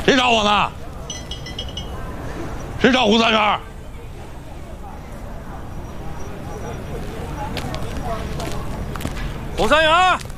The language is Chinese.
谁找我呢？谁找胡三元？ 胡三元。